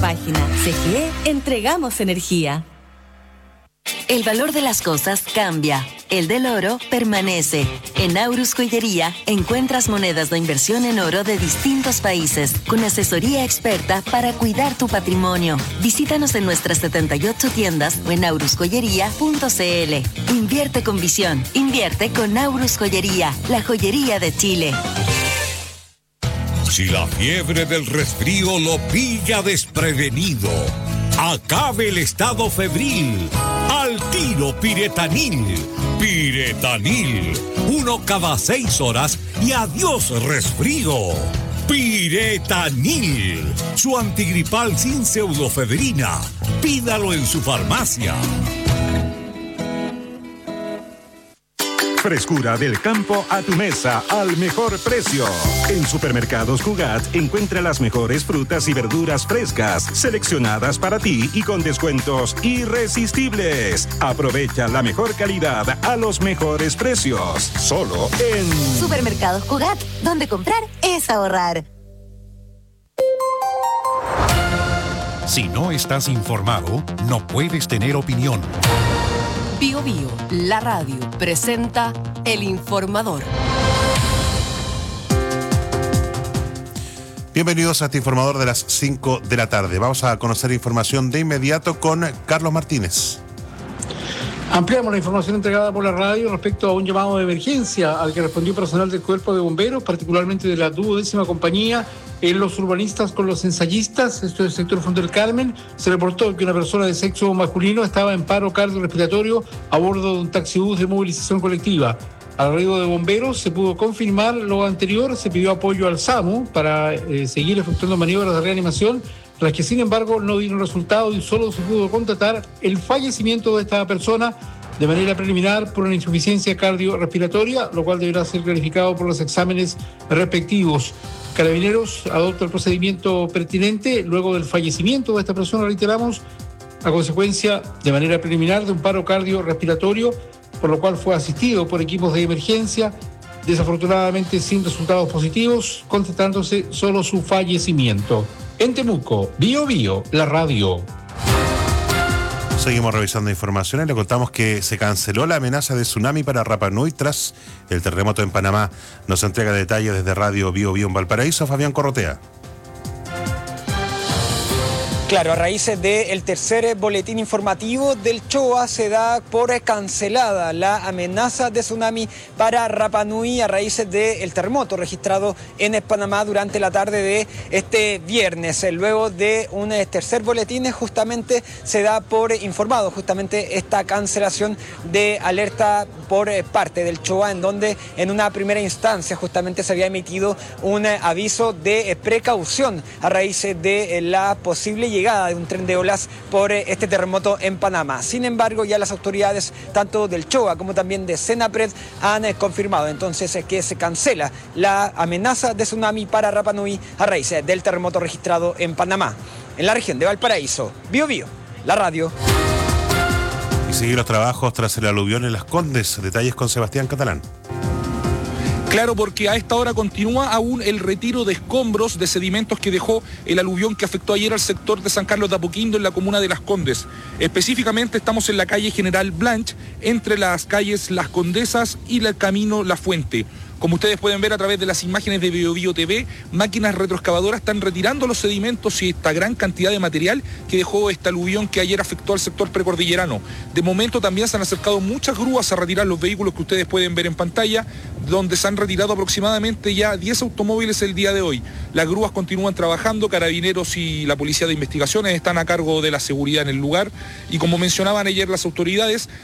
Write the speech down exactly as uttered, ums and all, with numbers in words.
Página C G E, entregamos energía. El valor de las cosas cambia. El del oro permanece. En Aurus Joyería encuentras monedas de inversión en oro de distintos países, con asesoría experta para cuidar tu patrimonio. Visítanos en nuestras setenta y ocho tiendas o en aurus joyería punto c l. Invierte con visión. Invierte con Aurus Joyería, la joyería de Chile. Si la fiebre del resfrío lo pilla desprevenido, acabe el estado febril. Al tiro Piretanil. Piretanil. Uno cada seis horas y adiós resfrío. Piretanil. Su antigripal sin pseudofedrina. Pídalo en su farmacia. Frescura del campo a tu mesa al mejor precio. En Supermercados Cugat encuentra las mejores frutas y verduras frescas, seleccionadas para ti y con descuentos irresistibles. Aprovecha la mejor calidad a los mejores precios. Solo en Supermercados Cugat, donde comprar es ahorrar. Si no estás informado, no puedes tener opinión. Bio Bio, la radio, presenta El Informador. Bienvenidos a este Informador de las cinco de la tarde. Vamos a conocer información de inmediato con Carlos Martínez. Ampliamos la información entregada por la radio respecto a un llamado de emergencia al que respondió personal del Cuerpo de Bomberos, particularmente de la duodécima compañía, en los urbanistas con los ensayistas, esto es el sector Fondo del Carmen. Se reportó que una persona de sexo masculino estaba en paro cardiorrespiratorio a bordo de un taxibús de movilización colectiva. Al arribo de bomberos se pudo confirmar lo anterior, se pidió apoyo al SAMU para eh, seguir efectuando maniobras de reanimación, las que sin embargo no dieron resultado y solo se pudo constatar el fallecimiento de esta persona de manera preliminar por una insuficiencia cardiorrespiratoria, lo cual deberá ser verificado por los exámenes respectivos. Carabineros adopta el procedimiento pertinente luego del fallecimiento de esta persona, reiteramos, a consecuencia de manera preliminar de un paro cardiorrespiratorio, por lo cual fue asistido por equipos de emergencia, desafortunadamente sin resultados positivos, constatándose solo su fallecimiento. En Temuco, Bio Bio, la radio. Seguimos revisando informaciones. Le contamos que se canceló la amenaza de tsunami para Rapa Nui tras el terremoto en Panamá. Nos entrega detalles desde Radio Bio Bio en Valparaíso, Fabián Corrotea. Claro, a raíz del tercer boletín informativo del CHOA se da por cancelada la amenaza de tsunami para Rapa Nui a raíz del terremoto registrado en Panamá durante la tarde de este viernes. Luego de un tercer boletín justamente se da por informado justamente esta cancelación de alerta por parte del CHOA, en donde en una primera instancia justamente se había emitido un aviso de precaución a raíz de la posible llegada llegada de un tren de olas por este terremoto en Panamá. Sin embargo, ya las autoridades, tanto del CHOA como también de Senapred, han confirmado entonces que se cancela la amenaza de tsunami para Rapa Nui a raíz del terremoto registrado en Panamá. En la región de Valparaíso, Bio Bio, la radio. Y seguir los trabajos tras el aluvión en Las Condes. Detalles con Sebastián Catalán. Claro, porque a esta hora continúa aún el retiro de escombros de sedimentos que dejó el aluvión que afectó ayer al sector de San Carlos de Apoquindo en la comuna de Las Condes. Específicamente estamos en la calle General Blanch, entre las calles Las Condesas y el camino La Fuente. Como ustedes pueden ver a través de las imágenes de Bio Bio T V, máquinas retroexcavadoras están retirando los sedimentos y esta gran cantidad de material que dejó este aluvión que ayer afectó al sector precordillerano. De momento también se han acercado muchas grúas a retirar los vehículos que ustedes pueden ver en pantalla, donde se han retirado aproximadamente ya diez automóviles el día de hoy. Las grúas continúan trabajando, Carabineros y la Policía de Investigaciones están a cargo de la seguridad en el lugar y como mencionaban ayer las autoridades,